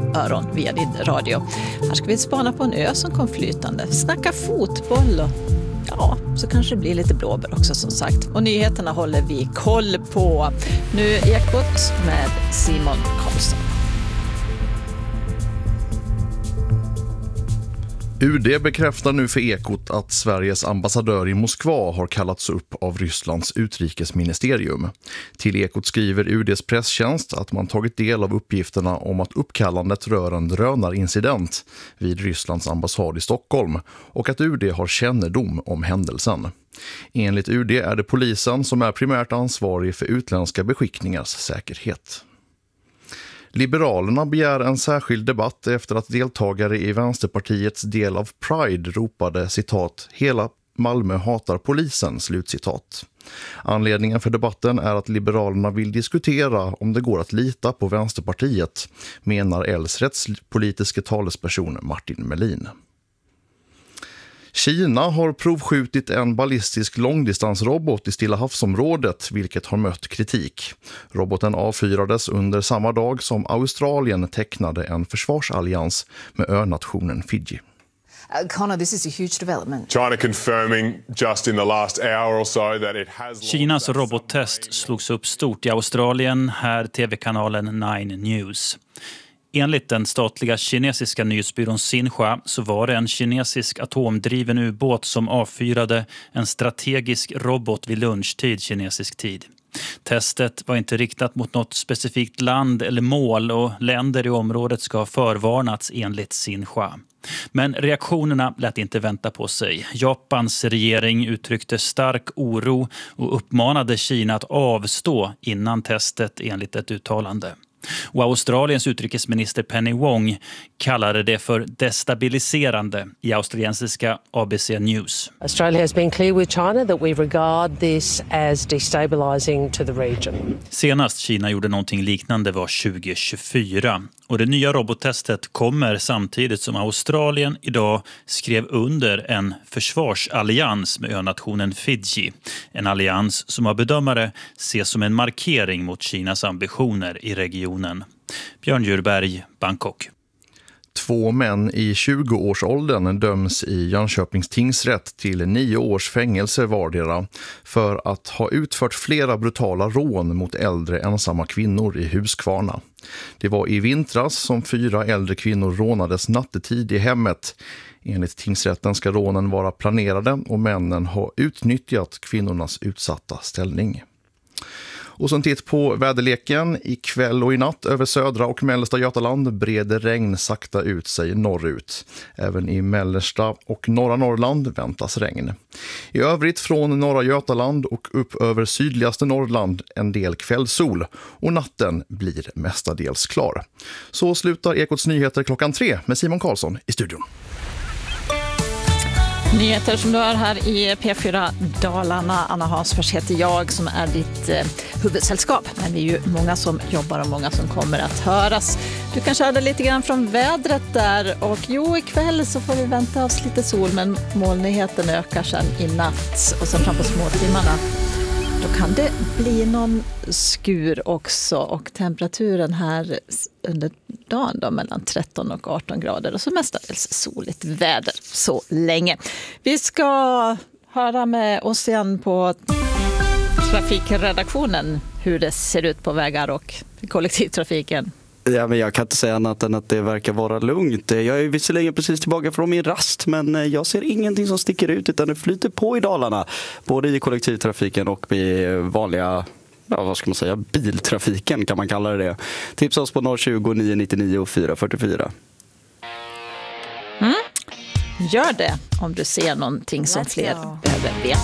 öron via din radio. Här ska vi spana på en ö som kom flytande. Snacka fotboll och ja, så kanske det blir lite blåbär också som sagt. Och nyheterna håller vi koll på. Nu Ekot med Simon Karlsson. UD bekräftar nu för Ekot att Sveriges ambassadör i Moskva har kallats upp av Rysslands utrikesministerium. Till Ekot skriver UDs presstjänst att man tagit del av uppgifterna om att uppkallandet rör en drönarincident vid Rysslands ambassad i Stockholm och att UD har kännedom om händelsen. Enligt UD är det polisen som är primärt ansvarig för utländska beskickningars säkerhet. Liberalerna begär en särskild debatt efter att deltagare i Vänsterpartiets del av Pride ropade citat "Hela Malmö hatar polisen", slutcitat. Anledningen för debatten är att Liberalerna vill diskutera om det går att lita på Vänsterpartiet, menar Ls rättspolitiska talesperson Martin Melin. Kina har provskjutit en ballistisk långdistansrobot i Stilla havsområdet, vilket har mött kritik. Roboten avfyrades under samma dag som Australien tecknade en försvarsallians med önationen Fiji. Connor, this is a huge development. China confirming just in the last hour or so that it has... Kinas robottest slogs upp stort i Australien, här TV-kanalen 9 News. Enligt den statliga kinesiska nyhetsbyrån Xinhua så var det en kinesisk atomdriven ubåt som avfyrade en strategisk robot vid lunchtid kinesisk tid. Testet var inte riktat mot något specifikt land eller mål och länder i området ska ha förvarnats enligt Xinhua. Men reaktionerna lät inte vänta på sig. Japans regering uttryckte stark oro och uppmanade Kina att avstå innan testet enligt ett uttalande. Och Australiens utrikesminister Penny Wong kallade det för destabiliserande i australiensiska ABC News. Australia has been clear with China that we regard this as destabilizing to the region. Senast Kina gjorde någonting liknande var 2024. Och det nya robottestet kommer samtidigt som Australien idag skrev under en försvarsallians med önationen Fiji. En allians som av bedömare ses som en markering mot Kinas ambitioner i regionen. Björn Djurberg, Bangkok. 2 män i 20-årsåldern döms i Jönköpings tingsrätt till 9 års fängelse vardera för att ha utfört flera brutala rån mot äldre ensamma kvinnor i Huskvarna. Det var i vintras som 4 äldre kvinnor rånades nattetid i hemmet. Enligt tingsrätten ska rånen vara planerade och männen ha utnyttjat kvinnornas utsatta ställning. Och så en titt på väderleken. Ikväll och i natt över södra och mellersta Götaland breder regn sakta ut sig norrut. Även i mellersta och norra Norrland väntas regn. I övrigt från norra Götaland och upp över sydligaste Norrland en del kvällssol. Och natten blir mestadels klar. Så slutar Ekots nyheter 3:00 med Simon Karlsson i studion. Nyheter som du har här i P4 Dalarna. Anna Hansfors heter jag som är ditt huvudsällskap. Men vi är ju många som jobbar och många som kommer att höras. Du kanske hörde lite grann från vädret där. Och jo, ikväll så får vi vänta oss lite sol. Men molnigheten ökar sen i natt. Och sen fram på småtimmarna. Då kan det bli någon skur också och temperaturen här under dagen då mellan 13 och 18 grader och så mestadels soligt väder så länge. Vi ska höra med oss igen på trafikredaktionen hur det ser ut på vägar och kollektivtrafiken. Ja, men jag kan inte säga annat än att det verkar vara lugnt. Jag är visserligen precis tillbaka från min rast, men jag ser ingenting som sticker ut utan det flyter på i Dalarna. Både i kollektivtrafiken och i vanliga, ja, vad ska man säga, biltrafiken kan man kalla det. Tipsa oss på 020 999 och 444. Gör det om du ser någonting som fler behöver veta.